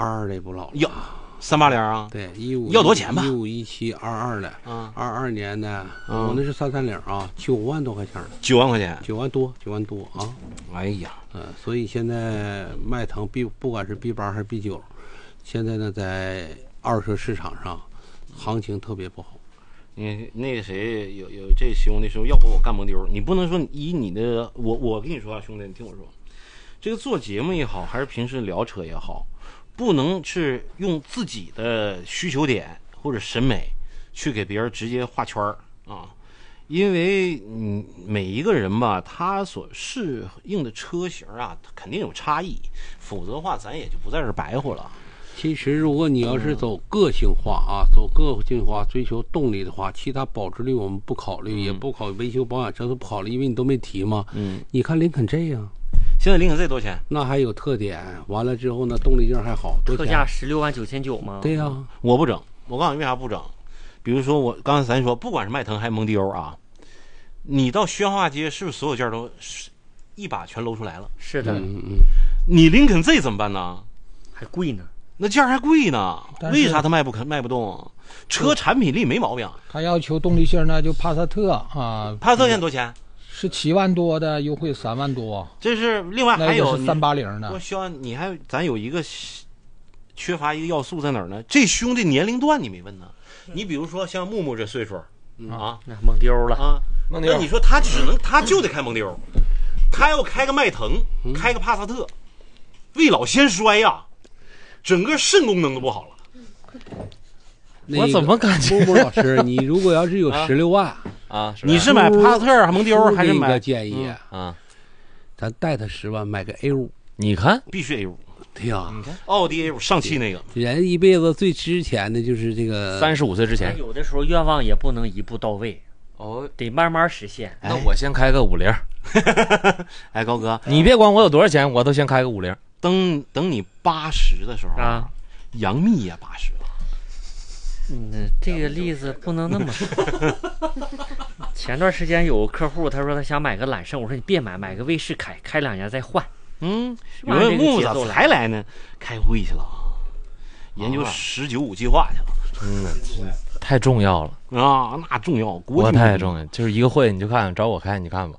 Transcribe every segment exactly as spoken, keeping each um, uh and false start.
二二的不老了哟，三八零啊？ 对，一五要多少钱吧？ 一五一七二二的， 啊， 二二年的， 嗯我那是三三零啊，九万多块钱， 九万块钱， 九万多，九万多啊。 哎呀， 嗯，所以现在迈腾 B 不管是 B 八还是 B 九，现在呢在二手车市场上行情特别不好。 你那个谁有有这兄弟说要不我干蒙丢，你不能说以你的我我跟你说啊，兄弟，你听我说，这个做节目也好，还是平时聊车也好，不能是用自己的需求点或者审美去给别人直接画圈儿啊，因为嗯每一个人吧，他所适应的车型啊，肯定有差异，否则的话咱也就不在这儿白活了。 其实，如果你要是走个性化啊，走个性化追求动力的话，其他保值率我们不考虑， 嗯、 也不考虑维修保养，这都不考虑，因为你都没提嘛。 嗯， 你看林肯 Z 呀、啊， 现在林肯 Z 多少钱？ 那还有特点，完了之后呢，动力性还好，多特价十六万九千九吗？ 对呀、啊， 我不整，我告诉你为啥不整？比如说我刚才咱说，不管是迈腾还是蒙迪欧啊，你到宣化街是不是所有件都一把全搂出来了？ 是的。 嗯嗯， 你林肯 Z 怎么办呢？ 还贵呢。 那件还贵呢，为啥它卖不肯卖不动？车产品力没毛病， 他要求动力性呢，就帕萨特啊， 帕萨特现在多少钱？ 是七万多的，优惠三万多。 这是另外还有三八零的。 我希望你还咱有一个缺乏一个要素在哪儿呢？这兄弟年龄段你没问呢？你比如说像木木这岁数啊， 那蒙丢了啊，那你说他只能他就得开蒙丢，他要开个迈腾，开个帕萨特，未老先衰呀、啊。整个肾功能都不好了， 那个、 我怎么感觉？ 木木老师，你如果要是有十六万啊，你是买帕萨特、蒙丢还是买？ 个建议、 嗯、啊， 咱带他十万买个 A 五， 你看必须 A 五， 对呀、啊， 你看奥迪 A 五上汽那个， 人一辈子最值钱的就是这个。 三十五岁之前， 有的时候愿望也不能一步到位， 哦， 得慢慢实现。 那我先开个五菱。 哎，高哥， 你别管我有多少钱，我都先开个五菱。 等等你八十的时候啊， 杨幂也八十了。 嗯，这个例子不能那么说。前段时间有个客户，他说他想买个揽胜，我说你别买，买个威仕凯，开两年再换。 嗯，有人木咋才来呢？开会去了，研究十九五计划去了。 嗯，太重要了啊，那重要，国际太重要，就是一个会你就看，找我开你看吧。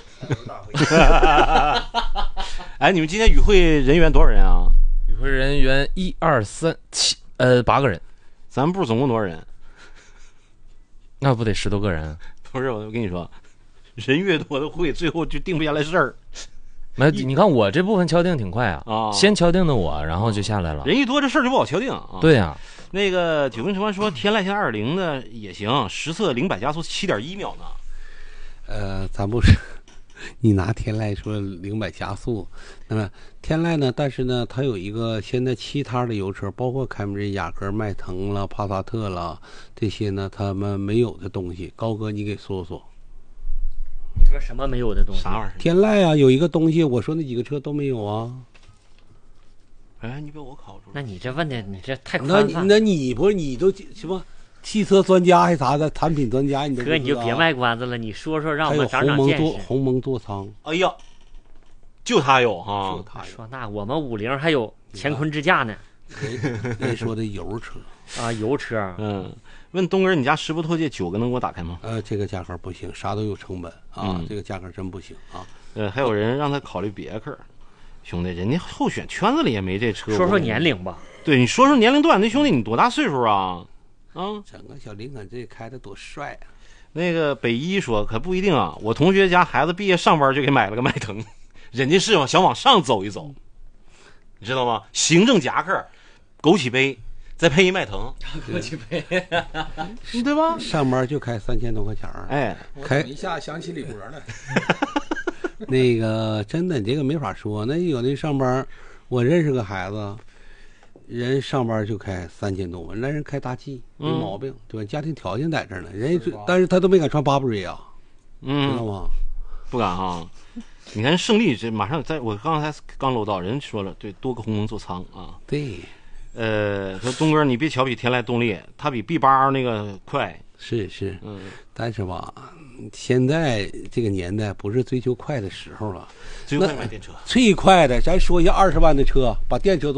哎，你们今天与会人员多少人啊？ 与会人员一二三七，呃，八个人。 咱部总共多少人？ 那不得十多个人？ 不是，我跟你说，人越多的会，最后就定不下来事儿。 没，你看我这部分敲定挺快啊， 啊先敲定的我，然后就下来了。 人一多，这事儿就不好敲定啊。 对呀、啊， 那个九名城官说，天籁线二零的也行，实测零百加速七点一秒呢。 呃，咱不是。你拿天籁说零百加速，那么天籁呢？但是呢，它有一个现在其他的油车，包括凯美瑞、雅阁、迈腾了、帕萨特了这些呢，他们没有的东西。高哥，你给说说。 你说什么没有的东西？ 啥玩意儿？ 天籁啊，有一个东西，我说那几个车都没有啊。 哎，你被我考住了。 那你这问的，你这太那那你不是你都什么？汽车专家还啥的，产品专家你都哥，你就别卖关子了，你说说让我们长长见识。 鸿蒙座舱， 哎呀，就他有哈， 就他有。 说那我们五菱还有乾坤支架呢。 人说的油车啊，油车。 嗯，问东哥，你家石不脱界九个能给我打开吗？ 呃，这个价格不行，啥都有成本啊， 嗯、 这个价格真不行啊。 呃，还有人让他考虑别克，兄弟，人家候选圈子里也没这车。 说说年龄吧。 对，你说说年龄段，那兄弟你多大岁数啊？啊， 整个小林肯这开的多帅啊！ 那个北一说可不一定啊，我同学家孩子毕业上班就给买了个迈腾，人家是想往上走一走，你知道吗？行政夹克，枸杞杯，再配一迈腾， 枸杞杯， 对吧？ 上班就开三千多块钱儿， 哎， 开一下想起李博呢。 那个真的，你这个没法说。那有的上班，我认识个孩子。人上班就开三千多万，那人开大 G 没毛病，嗯、对吧？家庭条件在这儿呢，人家但是他都没敢穿巴布瑞啊， 嗯， 知道吗？ 不敢啊！你看胜利这马上在我刚才刚搂到，人说了，对，多个鸿蒙座舱啊， 对， 呃，说东哥你别瞧比天籁动力，它比 B 八那个快， 是是， 嗯， 但是吧，现在这个年代不是追求快的时候了， 最快买电车， 最快的，咱说一下二十万的车，把电车都。